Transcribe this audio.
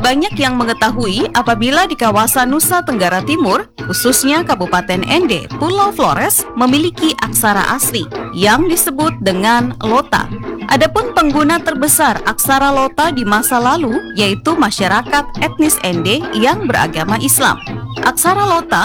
banyak yang mengetahui apabila di kawasan Nusa Tenggara Timur, khususnya Kabupaten Ende, Pulau Flores, memiliki aksara asli yang disebut dengan Lota. Adapun pengguna terbesar aksara Lota di masa lalu yaitu masyarakat etnis Ende yang beragama Islam. Aksara Lota